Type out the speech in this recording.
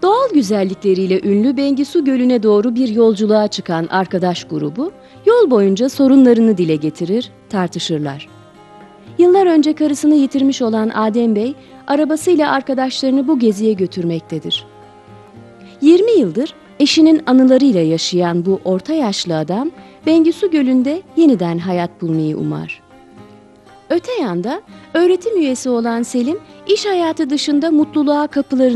Doğal güzellikleriyle ünlü Bengisu Gölü'ne doğru bir yolculuğa çıkan arkadaş grubu, yol boyunca sorunlarını dile getirir, tartışırlar. Yıllar önce karısını yitirmiş olan Adem Bey, arabasıyla arkadaşlarını bu geziye götürmektedir. 20 yıldır eşinin anılarıyla yaşayan bu orta yaşlı adam, Bengisu Gölü'nde yeniden hayat bulmayı umar. Öte yanda öğretim üyesi olan Selim, iş hayatı dışında mutluluğa kapılarını